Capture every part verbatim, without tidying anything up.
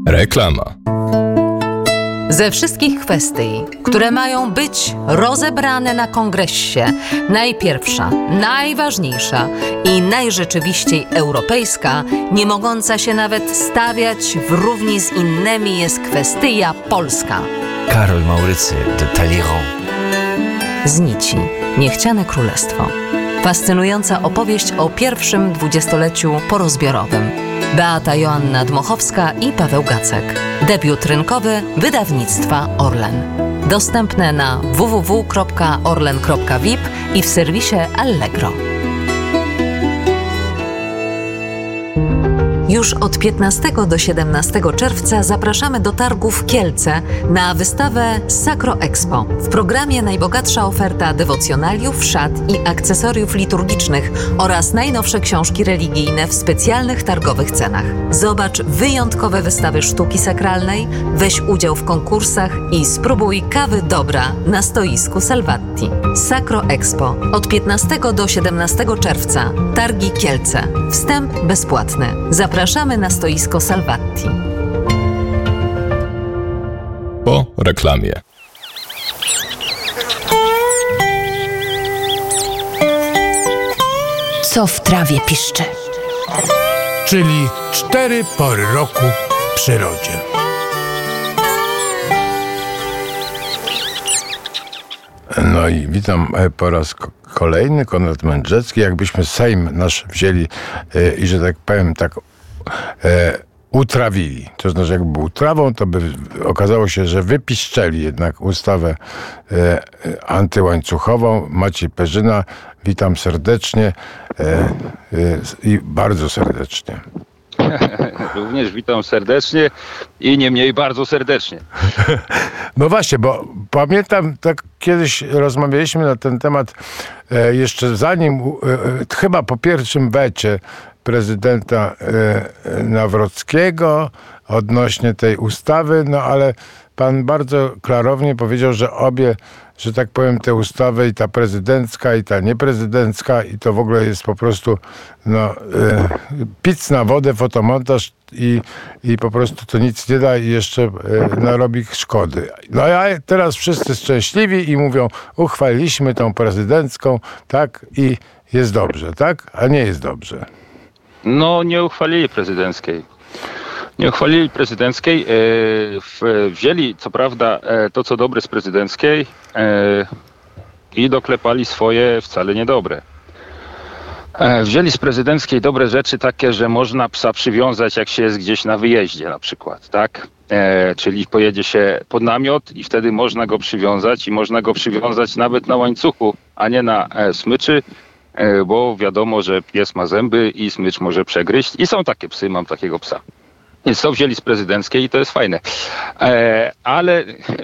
Reklama. Ze wszystkich kwestii, które mają być rozebrane na kongresie, najpierwsza, najważniejsza i najrzeczywiściej europejska, nie mogąca się nawet stawiać w równi z innymi, jest kwestia polska. Karol Maurycy de Talleyrand. Z nici niechciane królestwo. Fascynująca opowieść o pierwszym dwudziestoleciu porozbiorowym. Beata Joanna Dmochowska i Paweł Gacek. Debiut rynkowy wydawnictwa Orlen. Dostępne na w w w kropka orlen kropka v i p i w serwisie Allegro. Już od piętnastego do siedemnastego czerwca zapraszamy do targów Kielce na wystawę Sacro Expo. W programie najbogatsza oferta dewocjonaliów, szat i akcesoriów liturgicznych oraz najnowsze książki religijne w specjalnych targowych cenach. Zobacz wyjątkowe wystawy sztuki sakralnej, weź udział w konkursach i spróbuj kawy dobra na stoisku Salvatti. Sacro Expo od piętnastego do siedemnastego czerwca. Targi Kielce. Wstęp bezpłatny. Zapraszamy na stoisko Salvatti. Po reklamie. Co w trawie piszczy? Czyli cztery pory roku w przyrodzie. No i witam po raz kolejny, Konrad Mędrzecki. Jakbyśmy Sejm nasz wzięli e, i, że tak powiem, tak e, utrawili. To znaczy, jakby był trawą, to by okazało się, że wypiszczeli jednak ustawę e, antyłańcuchową. Maciej Perzyna, witam serdecznie e, e, i bardzo serdecznie. Również witam serdecznie i nie mniej bardzo serdecznie. No właśnie, bo pamiętam, tak kiedyś rozmawialiśmy na ten temat e, jeszcze zanim, e, chyba po pierwszym wecie prezydenta e, Nawrockiego odnośnie tej ustawy, no ale pan bardzo klarownie powiedział, że obie, że tak powiem, te ustawy, i ta prezydencka, i ta nieprezydencka, i to w ogóle jest po prostu no, e, pic na wodę, fotomontaż i, i po prostu to nic nie da i jeszcze e, narobi szkody. No a teraz wszyscy szczęśliwi i mówią, uchwaliliśmy tą prezydencką, tak, i jest dobrze, tak? A nie jest dobrze. No, nie uchwalili prezydenckiej. Nie uchwalili prezydenckiej. E, wzięli, co prawda, e, to, co dobre z prezydenckiej e, i doklepali swoje wcale niedobre. E, wzięli z prezydenckiej dobre rzeczy takie, że można psa przywiązać, jak się jest gdzieś na wyjeździe na przykład, tak? E, czyli pojedzie się pod namiot i wtedy można go przywiązać i można go przywiązać nawet na łańcuchu, a nie na e, smyczy, e, bo wiadomo, że pies ma zęby i smycz może przegryźć. I są takie psy, mam takiego psa. Więc to wzięli z prezydenckiej i to jest fajne. E, ale,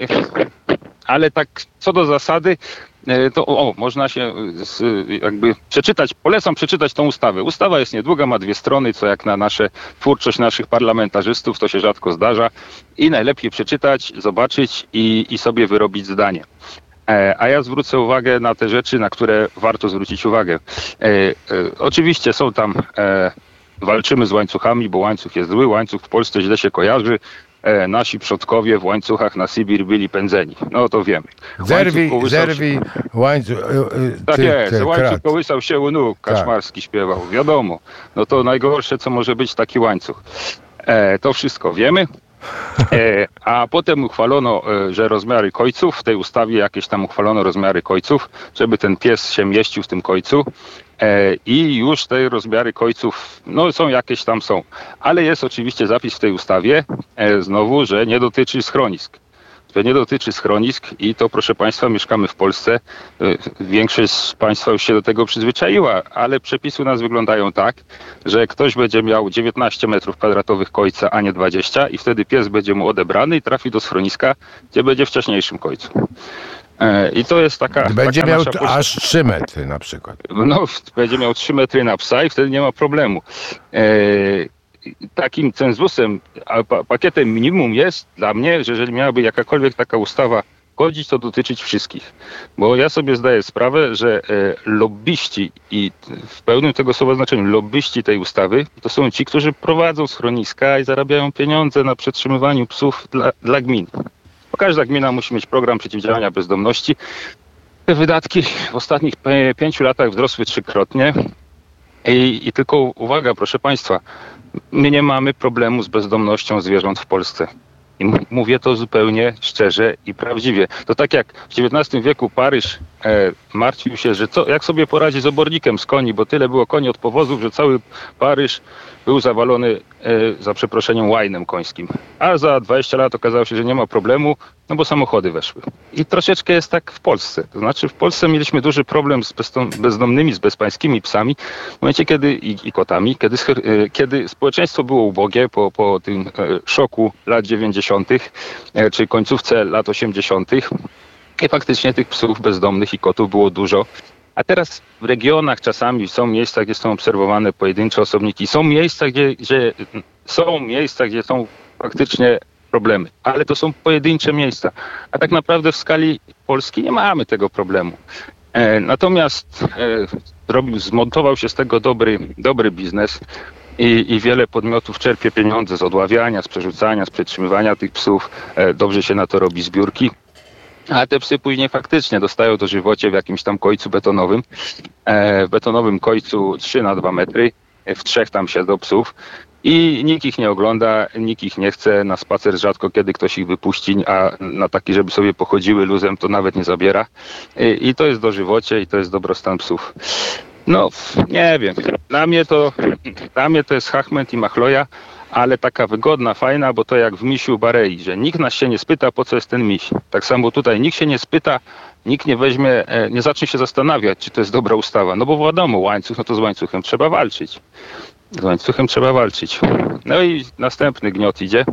ale tak co do zasady, e, to o, można się z, jakby przeczytać, polecam przeczytać tą ustawę. Ustawa jest niedługa, ma dwie strony, co jak na nasze twórczość naszych parlamentarzystów, to się rzadko zdarza. I najlepiej przeczytać, zobaczyć i, i sobie wyrobić zdanie. E, a ja zwrócę uwagę na te rzeczy, na które warto zwrócić uwagę. E, e, oczywiście są tam... E, Walczymy z łańcuchami, bo łańcuch jest zły, łańcuch w Polsce źle się kojarzy. E, nasi przodkowie w łańcuchach na Sybir byli pędzeni. No to wiemy. Zerwij, zerwij łańcuch. Tak jest, łańcuch kołysał się u nóg, Kaczmarski tak śpiewał, wiadomo. No to najgorsze, co może być taki łańcuch. E, to wszystko wiemy. E, a potem uchwalono, e, że rozmiary kojców, w tej ustawie jakieś tam uchwalono rozmiary kojców, żeby ten pies się mieścił w tym kojcu. E, I już te rozmiary kojców, no są jakieś tam są. Ale jest oczywiście zapis w tej ustawie, e, znowu, że nie dotyczy schronisk. Że nie dotyczy schronisk i to, proszę Państwa, mieszkamy w Polsce. E, większość z Państwa już się do tego przyzwyczaiła, ale przepisy u nas wyglądają tak, że ktoś będzie miał dziewiętnaście metrów kwadratowych kojca, a nie dwadzieścia i wtedy pies będzie mu odebrany i trafi do schroniska, gdzie będzie w wcześniejszym kojcu. I to jest taka... Będzie taka miał nasza aż trzy metry na przykład. No, będzie miał trzy metry na psa i wtedy nie ma problemu. E, takim cenzusem, a pa, pakietem minimum jest dla mnie, że jeżeli miałaby jakakolwiek taka ustawa szkodzić, to dotyczyć wszystkich. Bo ja sobie zdaję sprawę, że e, lobbyści i w pełnym tego słowa znaczeniu lobbyści tej ustawy to są ci, którzy prowadzą schroniska i zarabiają pieniądze na przetrzymywaniu psów dla, dla gmin. Bo każda gmina musi mieć program przeciwdziałania bezdomności. Te wydatki w ostatnich pięciu latach wzrosły trzykrotnie. I, I tylko uwaga, proszę Państwa, my nie mamy problemu z bezdomnością zwierząt w Polsce. I m- mówię to zupełnie szczerze i prawdziwie. To tak jak w dziewiętnastym wieku Paryż e, martwił się, że co, jak sobie poradzi z obornikiem z koni, bo tyle było koni od powozów, że cały Paryż był zawalony, e, za przeproszeniem, łajnem końskim. A za dwadzieścia lat okazało się, że nie ma problemu, no bo samochody weszły. I troszeczkę jest tak w Polsce. To znaczy w Polsce mieliśmy duży problem z bezdom- bezdomnymi, z bezpańskimi psami, w momencie kiedy i, i kotami, kiedy, e, kiedy społeczeństwo było ubogie po, po tym e, szoku lat dziewięćdziesiątych, e, czy końcówce lat osiemdziesiątych. I faktycznie tych psów bezdomnych i kotów było dużo. A teraz w regionach czasami są miejsca, gdzie są obserwowane pojedyncze osobniki. Są miejsca, gdzie, gdzie są miejsca, gdzie są faktycznie problemy. Ale to są pojedyncze miejsca. A tak naprawdę w skali Polski nie mamy tego problemu. E, natomiast e, robił, zmontował się z tego dobry, dobry biznes. I, I wiele podmiotów czerpie pieniądze z odławiania, z przerzucania, z przetrzymywania tych psów. E, dobrze się na to robi zbiórki. A te psy później faktycznie dostają dożywocie w jakimś tam kojcu betonowym. E, w betonowym kojcu trzy na dwa metry. W trzech tam siedzą psów. I nikt ich nie ogląda, nikt ich nie chce. Na spacer rzadko kiedy ktoś ich wypuści, a na taki, żeby sobie pochodziły luzem, to nawet nie zabiera. I, i to jest dożywocie i to jest dobrostan psów. No, nie wiem. Dla mnie to, dla mnie to jest chachment i machloja, ale taka wygodna, fajna, bo to jak w misiu Barei, że nikt nas się nie spyta, po co jest ten miś. Tak samo tutaj nikt się nie spyta, nikt nie weźmie, nie zacznie się zastanawiać, czy to jest dobra ustawa. No bo wiadomo, łańcuch, no to z łańcuchem trzeba walczyć. Z łańcuchem trzeba walczyć. No i następny gniot idzie.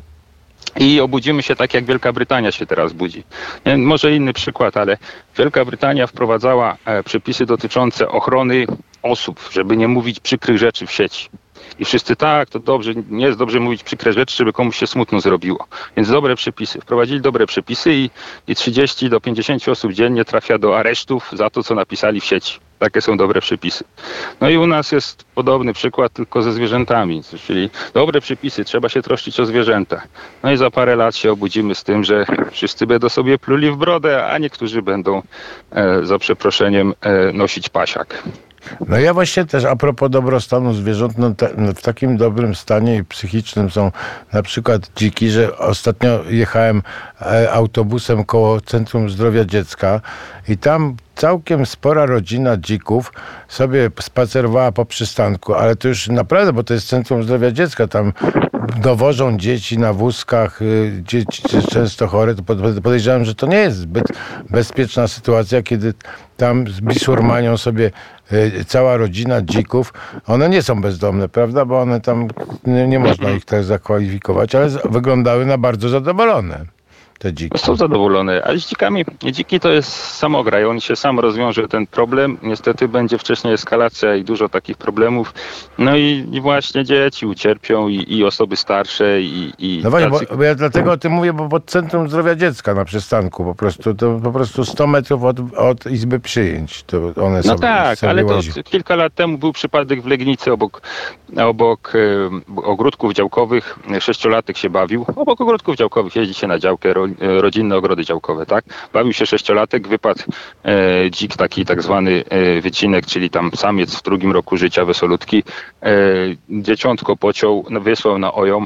I obudzimy się tak, jak Wielka Brytania się teraz budzi. Nie, może inny przykład, ale Wielka Brytania wprowadzała e, przepisy dotyczące ochrony osób, żeby nie mówić przykrych rzeczy w sieci. I wszyscy tak, to dobrze, nie jest dobrze mówić przykre rzeczy, żeby komuś się smutno zrobiło. Więc dobre przepisy. Wprowadzili dobre przepisy i, i trzydzieści do pięćdziesięciu osób dziennie trafia do aresztów za to, co napisali w sieci. Takie są dobre przepisy. No i u nas jest podobny przykład, tylko ze zwierzętami. Czyli dobre przepisy, trzeba się troszczyć o zwierzęta. No i za parę lat się obudzimy z tym, że wszyscy będą sobie pluli w brodę, a niektórzy będą, e, za przeproszeniem, e, nosić pasiak. No ja właśnie też a propos dobrostanu zwierząt, no te, no w takim dobrym stanie psychicznym są na przykład dziki, że ostatnio jechałem e, autobusem koło Centrum Zdrowia Dziecka i tam całkiem spora rodzina dzików sobie spacerowała po przystanku, ale to już naprawdę, bo to jest Centrum Zdrowia Dziecka, tam dowożą dzieci na wózkach, dzieci często chore, to podejrzewam, że to nie jest zbyt bezpieczna sytuacja, kiedy tam bisurmanią sobie cała rodzina dzików. One nie są bezdomne, prawda, bo one tam, nie, nie można ich tak zakwalifikować, ale wyglądały na bardzo zadowolone. Te dziki. Są zadowolone, ale z dzikami, dziki to jest samograj, on się sam rozwiąże ten problem, niestety będzie wcześniej eskalacja i dużo takich problemów, no i, i właśnie dzieci ucierpią i, i osoby starsze i... i no właśnie, tacy... bo, bo ja dlatego o tym mówię, bo pod Centrum Zdrowia Dziecka na przystanku po prostu, to po prostu sto metrów od, od izby przyjęć, to one No sobie, tak, sobie ale to łazią. kilka lat temu był przypadek w Legnicy obok, obok e, ogródków działkowych, sześciolatek się bawił, obok ogródków działkowych jeździ się na działkę, ro, rodzinne ogrody działkowe, tak? Bawił się sześciolatek, wypadł e, dzik, taki tak zwany e, wycinek, czyli tam samiec w drugim roku życia, wesolutki. E, dzieciątko pociął, no, wysłał na ojom.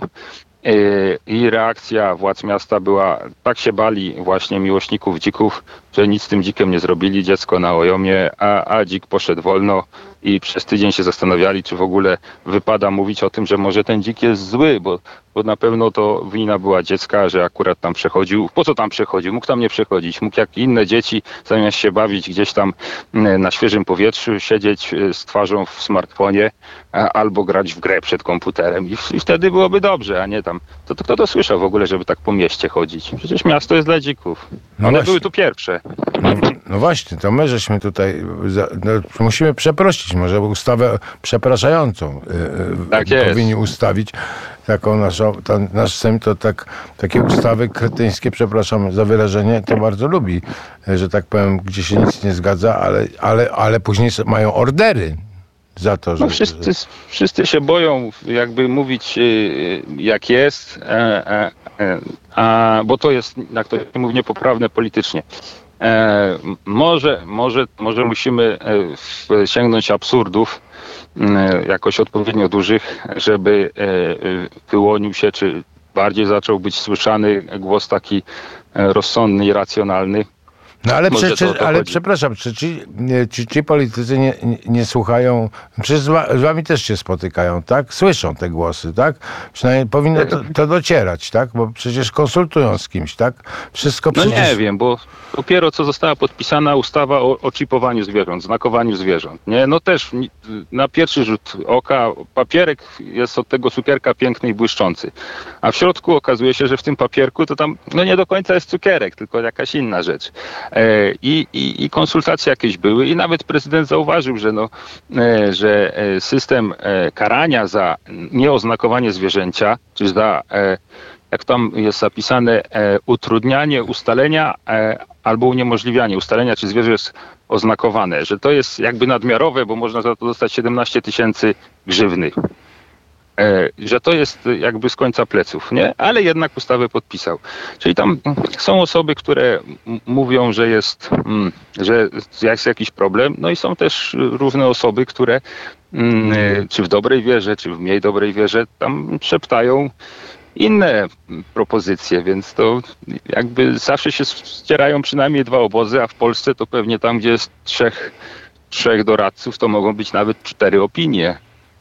I reakcja władz miasta była, tak się bali właśnie miłośników dzików, że nic z tym dzikiem nie zrobili, dziecko na ojomie, a, a dzik poszedł wolno i przez tydzień się zastanawiali, czy w ogóle wypada mówić o tym, że może ten dzik jest zły, bo, bo na pewno to wina była dziecka, że akurat tam przechodził. Po co tam przechodził? Mógł tam nie przechodzić. Mógł jak inne dzieci, zamiast się bawić gdzieś tam na świeżym powietrzu, siedzieć z twarzą w smartfonie albo grać w grę przed komputerem. I, i wtedy byłoby dobrze, a nie tam. To, to kto to słyszał w ogóle, żeby tak po mieście chodzić? Przecież miasto jest dla dzików. No One właśnie. były tu pierwsze. No, no właśnie, to my żeśmy tutaj, za, no, musimy przeprosić, może ustawę przepraszającą yy, Tak jest. powinni ustawić. Taką naszą, to, nasz Sejm to tak, takie ustawy kretyńskie, przepraszam za wyrażenie, to bardzo lubi, że tak powiem, gdzie się nic nie zgadza, ale, ale, ale później mają ordery za to, że... No wszyscy, wszyscy się boją jakby mówić jak jest, a, bo to jest, jak to się mówi, niepoprawne politycznie. E, może, może, może musimy e, sięgnąć absurdów e, jakoś odpowiednio dużych, żeby e, wyłonił się, czy bardziej zaczął być słyszany głos taki e, rozsądny i racjonalny. No ale, Może czy, to o czy, to ale chodzi. przepraszam, czy ci, nie, czy ci politycy nie, nie, nie słuchają, przecież z, wa, z wami też się spotykają, tak? Słyszą te głosy, tak? Przynajmniej powinno to, to docierać, tak? Bo przecież konsultują z kimś, tak? Wszystko No przecież... nie wiem, bo dopiero co została podpisana ustawa o, o czipowaniu zwierząt, znakowaniu zwierząt. Nie, no też ni- na pierwszy rzut oka papierek jest od tego cukierka piękny i błyszczący. A w środku okazuje się, że w tym papierku to tam no nie do końca jest cukierek, tylko jakaś inna rzecz. E, i, i, I konsultacje jakieś były i nawet prezydent zauważył, że, no, e, że e, system e, karania za nieoznakowanie zwierzęcia, czy za e, jak tam jest zapisane, e, utrudnianie ustalenia e, albo uniemożliwianie ustalenia, czy zwierzę jest oznakowane, że to jest jakby nadmiarowe, bo można za to dostać siedemnaście tysięcy grzywny. E, że to jest jakby z końca pleców, nie? Ale jednak ustawę podpisał. Czyli tam są osoby, które m- mówią, że jest, mm, że jest jakiś problem, no i są też różne osoby, które mm, e, czy w dobrej wierze, czy w mniej dobrej wierze tam szeptają inne propozycje, więc to jakby zawsze się ścierają przynajmniej dwa obozy, a w Polsce to pewnie tam, gdzie jest trzech, trzech doradców, to mogą być nawet cztery opinie.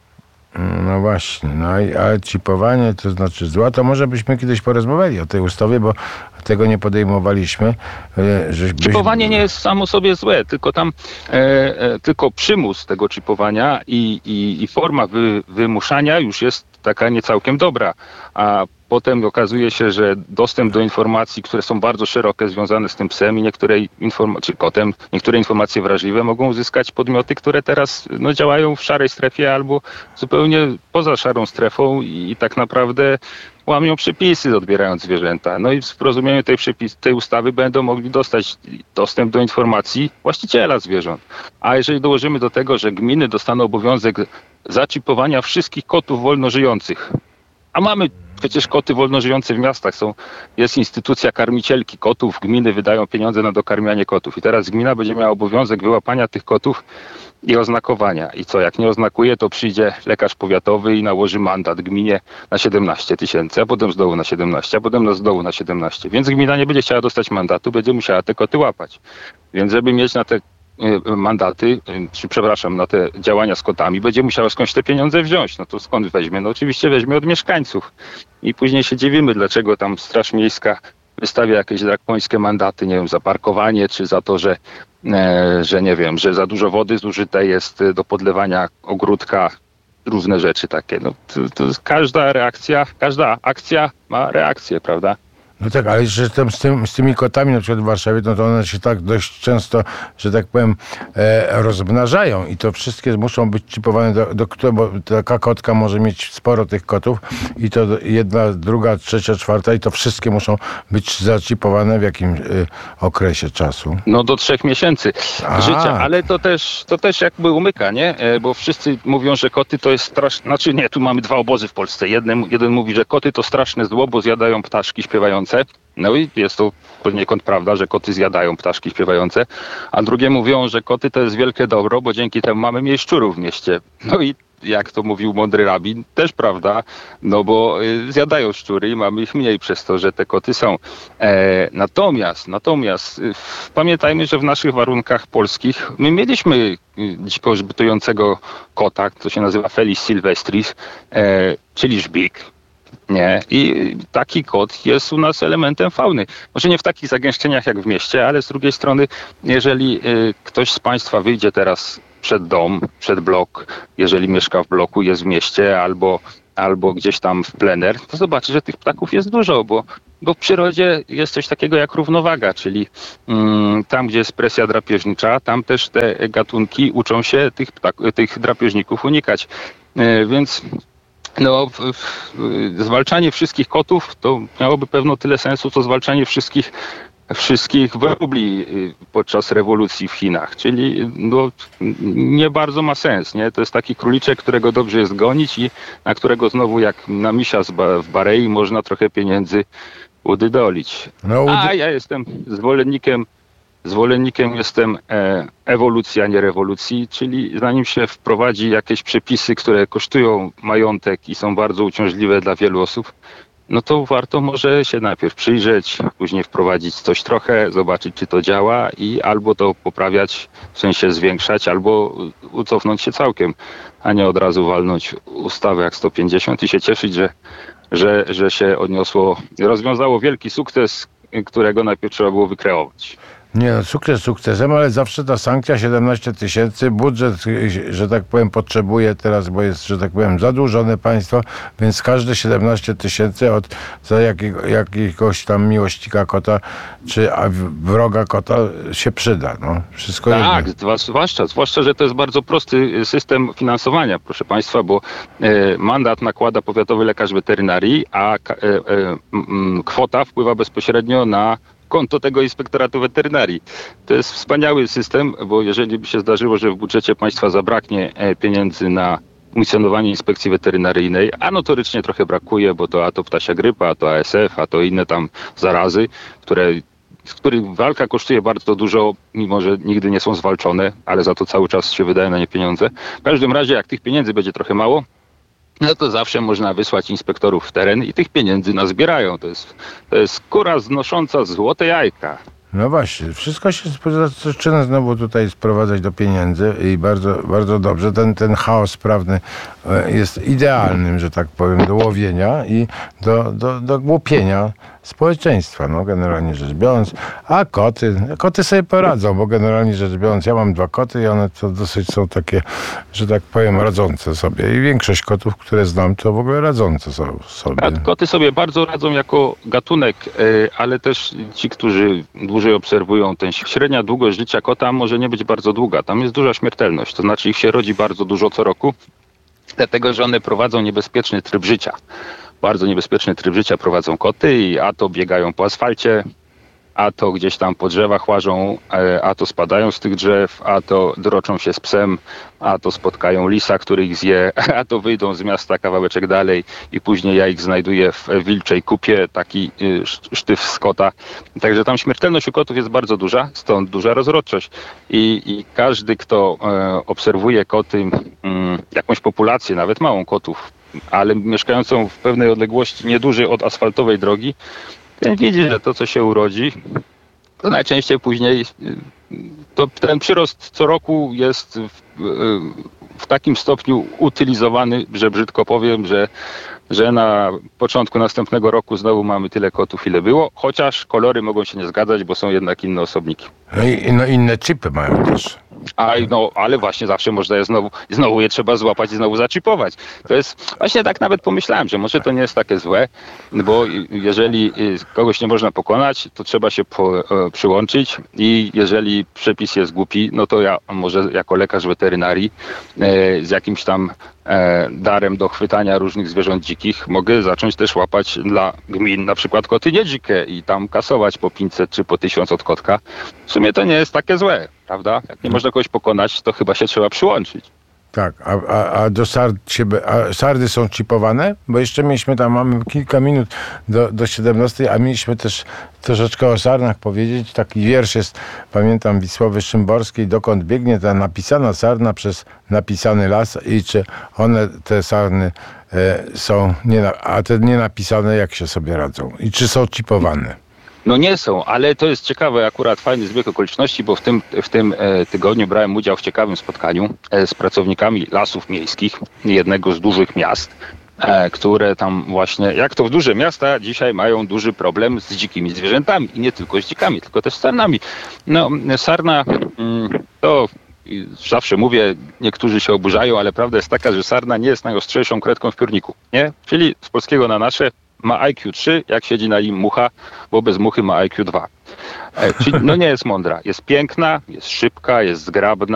No właśnie, no i a chipowanie to znaczy zła, to może byśmy kiedyś porozmawiali o tej ustawie, bo tego nie podejmowaliśmy. e, żebyś- Chipowanie nie jest samo sobie złe, tylko tam e, e, tylko przymus tego chipowania i, i, i forma wy, wymuszania już jest taka nie całkiem dobra, a potem okazuje się, że dostęp do informacji, które są bardzo szerokie, związane z tym psem i niektóre informa- czy kotem, niektóre informacje wrażliwe mogą uzyskać podmioty, które teraz no, działają w szarej strefie albo zupełnie poza szarą strefą i, i tak naprawdę łamią przepisy, odbierając zwierzęta. No i w rozumieniu tej, przepis- tej ustawy będą mogli dostać dostęp do informacji właściciela zwierząt. A jeżeli dołożymy do tego, że gminy dostaną obowiązek zaczipowania wszystkich kotów wolno żyjących, a mamy przecież koty wolno żyjące w miastach, są, jest instytucja karmicielki kotów, gminy wydają pieniądze na dokarmianie kotów i teraz gmina będzie miała obowiązek wyłapania tych kotów i oznakowania. I co, jak nie oznakuje, to przyjdzie lekarz powiatowy i nałoży mandat gminie na siedemnaście tysięcy, a potem z dołu na siedemnaście, a potem z dołu na siedemnaście. Więc gmina nie będzie chciała dostać mandatu, będzie musiała te koty łapać. Więc żeby mieć na te mandaty, czy przepraszam, na te działania z kotami, będzie musiała skądś te pieniądze wziąć. No to skąd weźmie? No oczywiście weźmie od mieszkańców. I później się dziwimy, dlaczego tam Straż Miejska wystawia jakieś drakońskie mandaty, nie wiem, za parkowanie, czy za to, że, e, że nie wiem, że za dużo wody zużyte jest do podlewania ogródka, różne rzeczy takie. No, to, to każda reakcja, każda akcja ma reakcję, prawda? No tak, ale że tam z, tym, z tymi kotami na przykład w Warszawie, no to one się tak dość często, że tak powiem, e, rozmnażają i to wszystkie muszą być chipowane, do, do, bo taka kotka może mieć sporo tych kotów i to jedna, druga, trzecia, czwarta i to wszystkie muszą być zaczipowane w jakim e, okresie czasu. No do trzech miesięcy A. życia, ale to też, to też jakby umyka, nie? E, Bo wszyscy mówią, że koty to jest straszne, znaczy nie, tu mamy dwa obozy w Polsce. Jeden, jeden mówi, że koty to straszne zło, bo zjadają ptaszki śpiewające. No i jest to poniekąd prawda, że koty zjadają ptaszki śpiewające, a drugie mówią, że koty to jest wielkie dobro, bo dzięki temu mamy mniej szczurów w mieście. No i jak to mówił mądry rabin, też prawda, no bo y, zjadają szczury i mamy ich mniej przez to, że te koty są. E, natomiast, natomiast y, pamiętajmy, że w naszych warunkach polskich my mieliśmy y, dziko bytującego kota, co się nazywa Felis silvestris, e, czyli żbik. Nie, i taki kot jest u nas elementem fauny. Może nie w takich zagęszczeniach jak w mieście, ale z drugiej strony, jeżeli y, ktoś z Państwa wyjdzie teraz przed dom, przed blok, jeżeli mieszka w bloku, jest w mieście albo, albo gdzieś tam w plener, to zobaczy, że tych ptaków jest dużo, bo Bo w przyrodzie jest coś takiego jak równowaga, czyli mm, tam, gdzie jest presja drapieżnicza, tam też te gatunki uczą się tych, ptak- tych drapieżników unikać. E, więc no, w, w, zwalczanie wszystkich kotów to miałoby pewno tyle sensu, co zwalczanie wszystkich wszystkich wróbli podczas rewolucji w Chinach, czyli no, nie bardzo ma sens, nie? To jest taki króliczek, którego dobrze jest gonić i na którego znowu jak na misia w Barei można trochę pieniędzy udydolić. No, udy... A ja jestem zwolennikiem, zwolennikiem jestem e, ewolucji, a nie rewolucji, czyli zanim się wprowadzi jakieś przepisy, które kosztują majątek i są bardzo uciążliwe dla wielu osób, no to warto może się najpierw przyjrzeć, później wprowadzić coś trochę, zobaczyć, czy to działa i albo to poprawiać, w sensie zwiększać, albo ucofnąć się całkiem, a nie od razu walnąć ustawę jak sto pięćdziesiąt i się cieszyć, że, że, że się odniosło, rozwiązało wielki sukces, którego najpierw trzeba było wykreować. Nie no, sukces sukcesem, ale zawsze ta sankcja siedemnaście tysięcy, budżet, że tak powiem, potrzebuje teraz, bo jest, że tak powiem, zadłużone państwo, więc każde siedemnaście tysięcy od za jakiego, jakiegoś tam miłośnika kota, czy wroga kota się przyda. No, wszystko tak, jedno. zwłaszcza, zwłaszcza, że to jest bardzo prosty system finansowania, proszę państwa, bo e, mandat nakłada powiatowy lekarz weterynarii, a e, e, m, kwota wpływa bezpośrednio na konto tego inspektoratu weterynarii. To jest wspaniały system, bo jeżeli by się zdarzyło, że w budżecie państwa zabraknie pieniędzy na funkcjonowanie inspekcji weterynaryjnej, a notorycznie trochę brakuje, bo to a to ptasia grypa, a to A S F, a to inne tam zarazy, które, z których walka kosztuje bardzo dużo, mimo że nigdy nie są zwalczone, ale za to cały czas się wydaje na nie pieniądze. W każdym razie, jak tych pieniędzy będzie trochę mało, no to zawsze można wysłać inspektorów w teren i tych pieniędzy nazbierają. To jest, to jest kura znosząca złote jajka. No właśnie, wszystko się zaczyna znowu tutaj sprowadzać do pieniędzy i bardzo, bardzo dobrze. Ten, ten chaos prawny jest idealnym, że tak powiem, do łowienia i do, do, do głupienia społeczeństwa, no generalnie rzecz biorąc. A koty, koty sobie poradzą, bo generalnie rzecz biorąc, ja mam dwa koty i one to dosyć są takie, że tak powiem, radzące sobie. I większość kotów, które znam, to w ogóle radzące są sobie. A koty sobie bardzo radzą jako gatunek, ale też ci, którzy dłużej obserwują, ten średnia długość życia kota może nie być bardzo długa. Tam jest duża śmiertelność, to znaczy ich się rodzi bardzo dużo co roku, dlatego że one prowadzą niebezpieczny tryb życia. Bardzo niebezpieczny tryb życia prowadzą koty i a to biegają po asfalcie, a to gdzieś tam po drzewach łażą, a to spadają z tych drzew, a to droczą się z psem, a to spotkają lisa, który ich zje, a to wyjdą z miasta kawałeczek dalej i później ja ich znajduję w wilczej kupie, taki sztyw z kota. Także tam śmiertelność u kotów jest bardzo duża, stąd duża rozrodczość. I, i każdy, kto e, obserwuje koty, mm, jakąś populację, nawet małą kotów, ale mieszkającą w pewnej odległości niedużej od asfaltowej drogi, ten widzi, że to, co się urodzi, to najczęściej później to ten przyrost co roku jest w, w takim stopniu utylizowany, że brzydko powiem, że, że na początku następnego roku znowu mamy tyle kotów, ile było, chociaż kolory mogą się nie zgadzać, bo są jednak inne osobniki. No i no inne chipy mają też. A, no, ale właśnie zawsze można je znowu, znowu je trzeba złapać i znowu zaczipować. To jest, właśnie tak nawet pomyślałem, że może to nie jest takie złe, bo jeżeli kogoś nie można pokonać, to trzeba się po, e, przyłączyć i jeżeli przepis jest głupi, no to ja może jako lekarz weterynarii e, z jakimś tam e, darem do chwytania różnych zwierząt dzikich mogę zacząć też łapać dla gmin na przykład koty niedzikie i tam kasować po pięćset czy po tysiąc od kotka. W sumie to nie jest takie złe, prawda? Jak nie można kogoś pokonać, to chyba się trzeba przyłączyć. Tak, a, a, a do sard się, a sardy są chipowane? Bo jeszcze mieliśmy tam, mamy kilka minut do, do siedemnastej, a mieliśmy też troszeczkę o sarnach powiedzieć. Taki wiersz jest, pamiętam, Wisławy Szymborskiej, dokąd biegnie ta napisana sarna przez napisany las i czy one, te sarny e, są, nie, a te nienapisane jak się sobie radzą i czy są chipowane? No nie są, ale to jest ciekawe, akurat fajny zbieg okoliczności, bo w tym, w tym e, tygodniu brałem udział w ciekawym spotkaniu e, z pracownikami lasów miejskich jednego z dużych miast, e, które tam właśnie, jak to w duże miasta, dzisiaj mają duży problem z dzikimi zwierzętami i nie tylko z dzikami, tylko też z sarnami. No, sarna mm, to... I zawsze mówię, niektórzy się oburzają, ale prawda jest taka, że sarna nie jest najostrzejszą kredką w piórniku, nie? Czyli z polskiego na nasze ma I Q trzy, jak siedzi na nim mucha, bo bez muchy ma I Q dwa. E, czyli no nie jest mądra. Jest piękna, jest szybka, jest zgrabna.